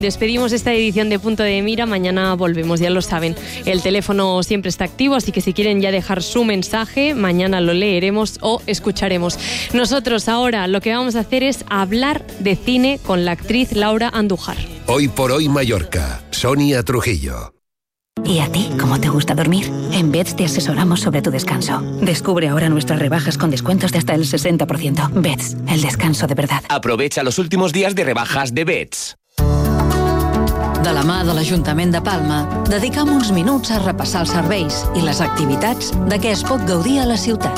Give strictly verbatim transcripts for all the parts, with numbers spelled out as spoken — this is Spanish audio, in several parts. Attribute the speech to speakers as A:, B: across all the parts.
A: Despedimos esta edición de Punto de Mira, mañana volvemos, ya lo saben. El teléfono siempre está activo, así que si quieren ya dejar su mensaje, mañana lo leeremos o escucharemos. Nosotros ahora lo que vamos a hacer es hablar de cine con la actriz Laura Andújar.
B: Hoy por hoy Mallorca, Sonia Trujillo.
C: ¿Y a ti, cómo te gusta dormir? En Beds te asesoramos sobre tu descanso. Descubre ahora nuestras rebajas con descuentos de hasta el sesenta por ciento. Beds, el descanso de verdad.
D: Aprovecha los últimos días de rebajas de Beds.
E: De la mà de l'Ajuntament de Palma, dedicam uns minuts a repassar els serveis i les activitats de què es pot gaudir a la ciutat.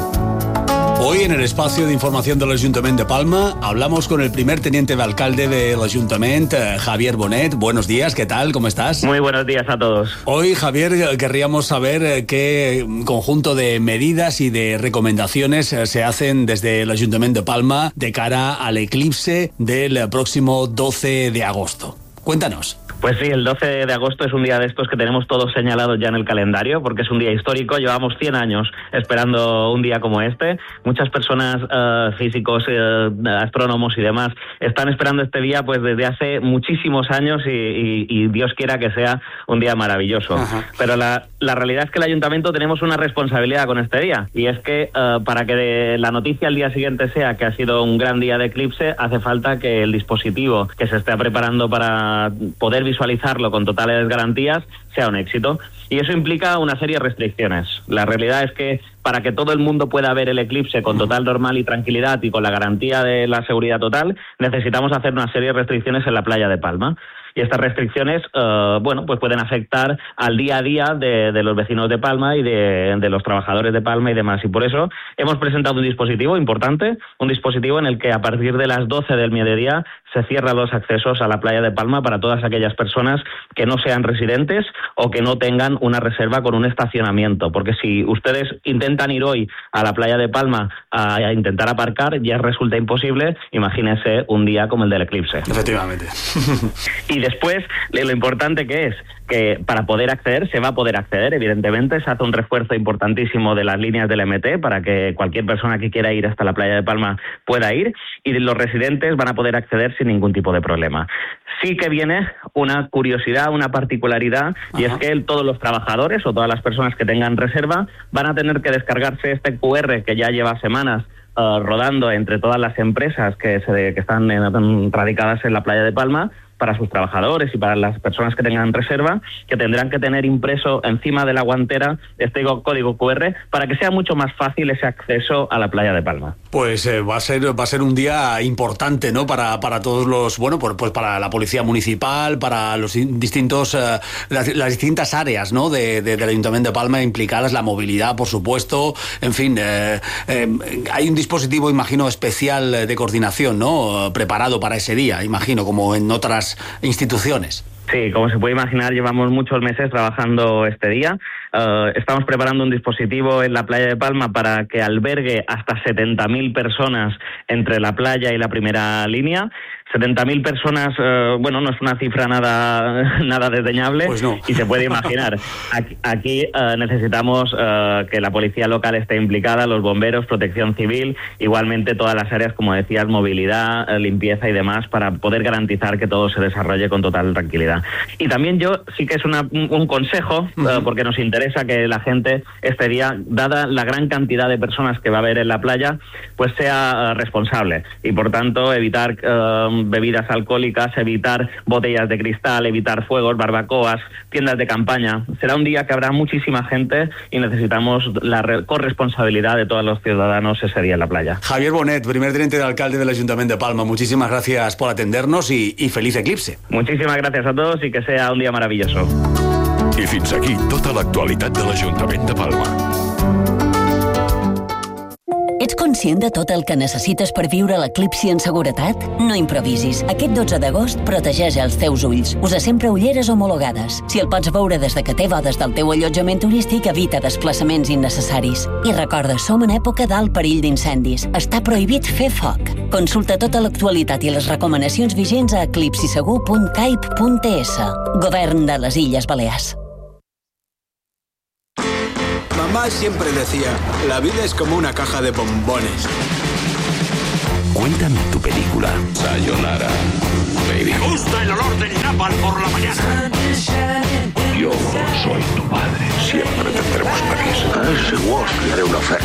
F: Hoy en el espacio de información del Ayuntamiento de Palma hablamos con el primer teniente de alcalde del Ayuntamiento, Javier Bonet. Buenos días, ¿qué tal? ¿Cómo estás?
G: Muy buenos días a todos.
F: Hoy, Javier, querríamos saber qué conjunto de medidas y de recomendaciones se hacen desde el Ayuntamiento de Palma de cara al eclipse del próximo doce de agosto. Cuéntanos.
G: Pues sí, el doce de agosto es un día de estos que tenemos todos señalados ya en el calendario, porque es un día histórico. Llevamos cien años esperando un día como este. Muchas personas, uh, físicos, uh, astrónomos y demás, están esperando este día pues desde hace muchísimos años y, y, y Dios quiera que sea un día maravilloso. Ajá. Pero la, la realidad es que el Ayuntamiento tenemos una responsabilidad con este día, y es que uh, para que la noticia al día siguiente sea que ha sido un gran día de eclipse, hace falta que el dispositivo que se esté preparando para poder visualizarlo con totales garantías sea un éxito, y eso implica una serie de restricciones. La realidad es que para que todo el mundo pueda ver el eclipse con total normal y tranquilidad y con la garantía de la seguridad total, necesitamos hacer una serie de restricciones en la playa de Palma. Y estas restricciones, uh, bueno, pues pueden afectar al día a día de, de los vecinos de Palma y de, de los trabajadores de Palma y demás. Y por eso hemos presentado un dispositivo importante, un dispositivo en el que a partir de las doce del mediodía se cierran los accesos a la playa de Palma para todas aquellas personas que no sean residentes o que no tengan una reserva con un estacionamiento. Porque si ustedes intentan ir hoy a la playa de Palma a, a intentar aparcar, ya resulta imposible. Imagínense un día como el del eclipse.
F: Efectivamente.
G: Y después, lo importante que es que para poder acceder, se va a poder acceder, evidentemente, se hace un refuerzo importantísimo de las líneas del M T para que cualquier persona que quiera ir hasta la playa de Palma pueda ir, y los residentes van a poder acceder sin ningún tipo de problema. Sí que viene una curiosidad, una particularidad, Ajá. y es que todos los trabajadores o todas las personas que tengan reserva van a tener que descargarse este cu erre que ya lleva semanas uh, rodando entre todas las empresas que, se, que están en, radicadas en la playa de Palma, para sus trabajadores y para las personas que tengan reserva, que tendrán que tener impreso encima de la guantera este código cu erre para que sea mucho más fácil ese acceso a la playa de Palma.
F: Pues eh, va a ser va a ser un día importante, ¿no? Para para todos los, bueno, pues, pues para la policía municipal, para los distintos uh, las, las distintas áreas, ¿no? De, de, del Ayuntamiento de Palma implicadas, la movilidad, por supuesto, en fin, eh, eh, hay un dispositivo, imagino, especial de coordinación, ¿no? Preparado para ese día, imagino, como en otras instituciones.
G: Sí, como se puede imaginar, llevamos muchos meses trabajando este día. Uh, estamos preparando un dispositivo en la playa de Palma para que albergue hasta setenta mil personas entre la playa y la primera línea. setenta mil personas, uh, bueno, no es una cifra nada nada desdeñable,
F: pues no.
G: Y se puede imaginar. Aquí, aquí uh, necesitamos uh, que la policía local esté implicada, los bomberos, protección civil, igualmente todas las áreas, como decías, movilidad, uh, limpieza y demás, para poder garantizar que todo se desarrolle con total tranquilidad. Y también yo sí que es una, un, un consejo, uh, uh-huh. porque nos interesa que la gente este día, dada la gran cantidad de personas que va a haber en la playa, pues sea uh, responsable, y por tanto evitar uh, bebidas alcohólicas, evitar botellas de cristal, evitar fuegos, barbacoas, tiendas de campaña. Será un día que habrá muchísima gente y necesitamos la re- corresponsabilidad de todos los ciudadanos ese día en la playa.
F: Javier Bonet, primer teniente de alcalde del Ayuntamiento de Palma, muchísimas gracias por atendernos y, y feliz eclipse.
G: Muchísimas gracias a todos y que sea un día maravilloso.
B: I fins aquí tota l'actualitat de l'Ajuntament de Palma.
H: Ets conscient de tot el que necessites per viure l'eclipsi en seguretat? No improvisis. Aquest dotze d'agost protegeix els teus ulls. Usa sempre ulleres homologades. Si el pots veure des de que té bodes del teu allotjament turístic, evita desplaçaments innecessaris. I recorda, som en època d'alt perill d'incendis. Està prohibit fer foc. Consulta tota l'actualitat i les recomanacions vigents a eclipsisegur punt caip punt es. Govern de les Illes Balears.
I: Mamá siempre decía, la vida es como una caja de bombones.
B: Cuéntame tu película. Sayonara, baby.
I: Me gusta el olor del napalm por la mañana.
B: Yo soy tu padre. Siempre tendremos París. A ese Walsh le haré una oferta.